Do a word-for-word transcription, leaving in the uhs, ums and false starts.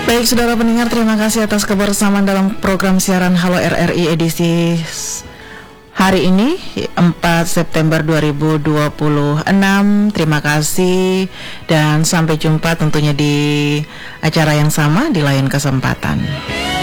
Baik saudara pendengar, terima kasih atas kebersamaan dalam program siaran Halo R R I edisi hari ini empat September dua ribu dua puluh enam. Terima kasih dan sampai jumpa tentunya di acara yang sama di lain kesempatan.